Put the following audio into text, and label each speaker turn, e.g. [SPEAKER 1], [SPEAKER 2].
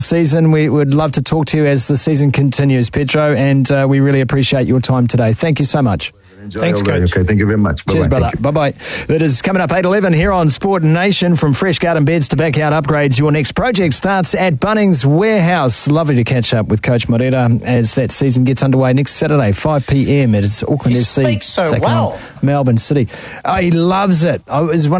[SPEAKER 1] season. We would love to talk to you as the season continues, Pedro, and we really appreciate your time today. Thank you so much.
[SPEAKER 2] Thanks, Coach.
[SPEAKER 3] Okay, thank you very much.
[SPEAKER 1] Cheers, brother. Bye-bye. That is coming up 8:11 here on Sport Nation. From fresh garden beds to backyard upgrades, your next project starts at Bunnings Warehouse. Lovely to catch up with Coach Morera as that season gets underway next Saturday, 5 p.m. It's Auckland FC.
[SPEAKER 2] He speaks so
[SPEAKER 1] taking
[SPEAKER 2] well.
[SPEAKER 1] on Melbourne City. Oh, he loves it. It was one